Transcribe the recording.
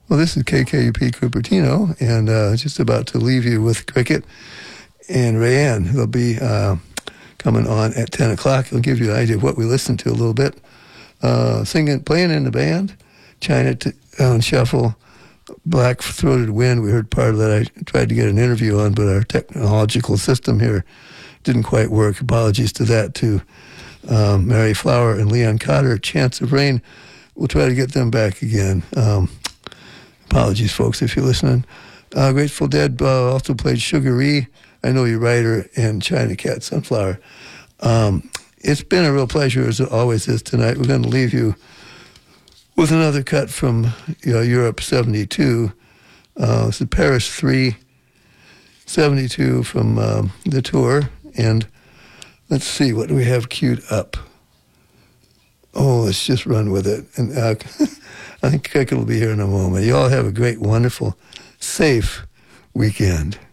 Well, this is KKUP Cupertino, and just about to leave you with Cricket and Rayanne. They'll be coming on at 10 o'clock. They'll give you an idea of what we listened to a little bit. Playing in the band, Chinatown Shuffle, Black-Throated Wind. We heard part of that. I tried to get an interview on, but our technological system here didn't quite work. Apologies to that, to Mary Flower and Leon Cotter. Chance of Rain. We'll try to get them back again. Apologies, folks, if you're listening. Grateful Dead also played Sugaree, I Know You Writer, and China Cat Sunflower. It's been a real pleasure, as it always is tonight. We're going to leave you with another cut from Europe 72. This is Paris 3, 72 from the tour. And let's see, what do we have queued up? Oh, let's just run with it. And I think Cricket will be here in a moment. You all have a great, wonderful, safe weekend.